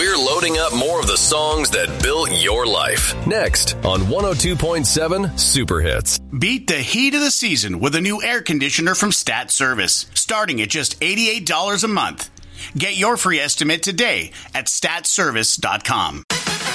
We're loading up more of the songs that built your life. Next on 102.7 Super Hits. Beat the heat of the season with a new air conditioner from Stat Service, starting at just $88 a month. Get your free estimate today at statservice.com.